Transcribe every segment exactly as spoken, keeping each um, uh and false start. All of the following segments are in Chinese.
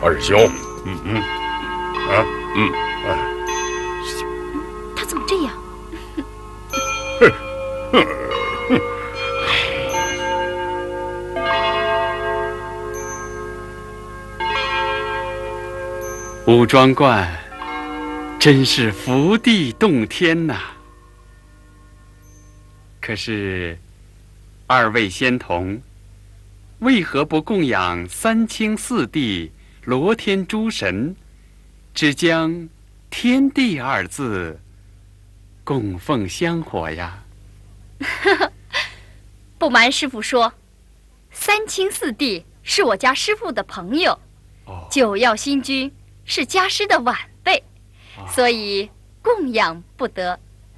二兄，嗯嗯，啊嗯啊， 他怎么这样？ 武装观真是福地洞天呐！可是，二位仙童为何不供养三清四帝、罗天诸神，只将“天地”二字供奉香火呀？ 不瞒师父说，三清四帝是我家师父的朋友， 哦， 九曜星君是家师的晚辈， 哦、 所以供养不得。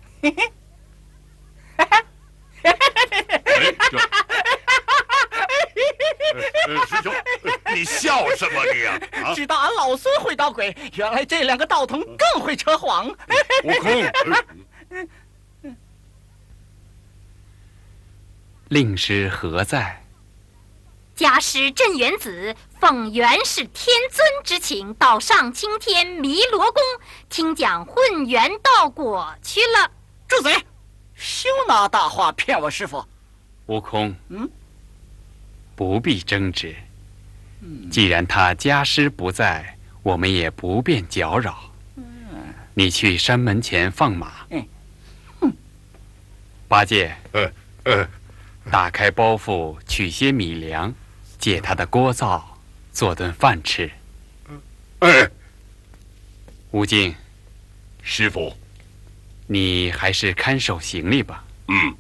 哎，这，呃，师兄，你笑什么你呀？啊， 知道俺老孙会捣鬼，原来这两个道童更会扯谎。 悟空， 令师何在？ 家师镇元子奉元始天尊之请，到上青天弥罗宫听讲混元道果去了。 住嘴！休拿大话骗我师父。 悟空， 嗯， 不必争执。既然他家师不在，我们也不便搅扰。 嗯， 你去山门前放马。 嗯，哼。 八戒， 呃呃， 打开包袱，取些米粮，借他的锅灶做顿饭吃。 哎， 悟净， 师傅， 你还是看守行李吧。 嗯。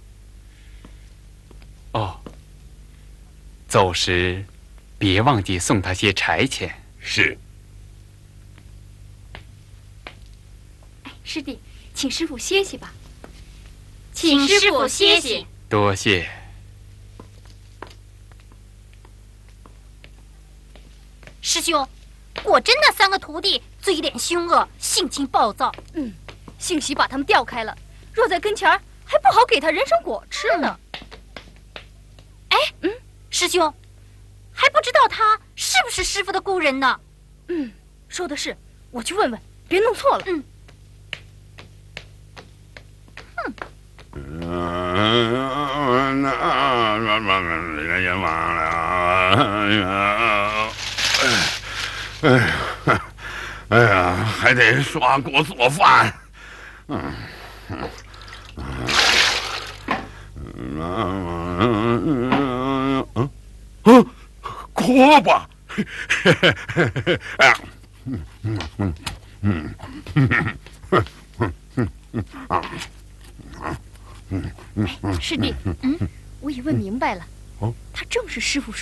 哦，走时别忘记送他些柴钱。 是。 师弟，请师父歇息吧。 请师父歇息。 多谢。 师兄，果真那三个徒弟嘴脸凶恶，性情暴躁。 嗯，幸喜把他们调开了，若在跟前儿，还不好给他人参果吃呢。 哎，嗯，师兄，还不知道他是不是师父的故人呢？ 嗯，说的是，我去问问，别弄错了。 嗯。 哼。 嗯，那人家忘了。哎呀，哎呀，还得刷锅做饭。嗯嗯嗯嗯嗯，锅巴。哎呀，嗯嗯嗯嗯嗯嗯嗯啊。 哎，师弟，嗯，我已问明白了，他正是师父说